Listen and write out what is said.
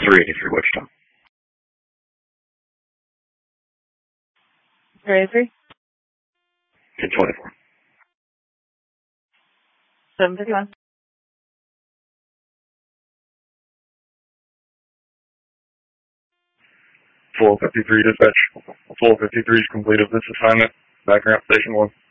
383 Wichita. 383? 1024. 751. 453 dispatch. 453 is completed this assignment. Back around station 1.